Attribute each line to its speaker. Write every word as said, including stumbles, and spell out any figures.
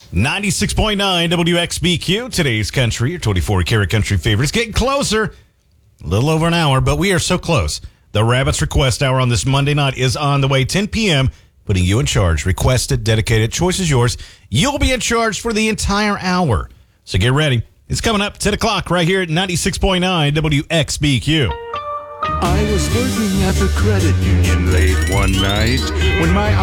Speaker 1: ninety-six point nine W X B Q, today's country, your twenty-four karat country favorites. Getting closer. A little over an hour, but we are so close. The Rabbits Request Hour on this Monday night is on the way, ten p.m., putting you in charge. Requested, dedicated, choice is yours. You'll be in charge for the entire hour. So get ready. It's coming up ten o'clock right here at ninety-six point nine W X B Q.
Speaker 2: I was working at the credit union late one night when my